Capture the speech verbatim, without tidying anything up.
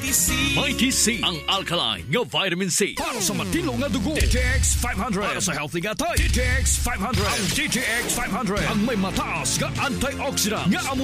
C. Mighty C, ang alkaline nga vitamin C. Para sa matino nga dugo, D T X five hundred. Para sa healthy nga tayo, D T X five hundred. Ang D T X five hundred ang may mataas nga antioxidant nga amo